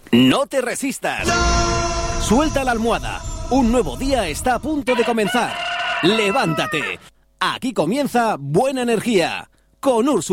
No te resistas. Suelta la almohada. Un nuevo día está a punto de comenzar. Levántate. Aquí comienza Buena Energía con Úrsula.